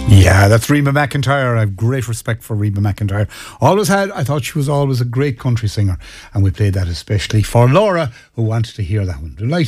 Yeah, that's Reba McEntire. I have great respect for Reba McEntire. Always had. I thought she was always a great country singer. And we played that especially for Laura, who wanted to hear that one. Delighted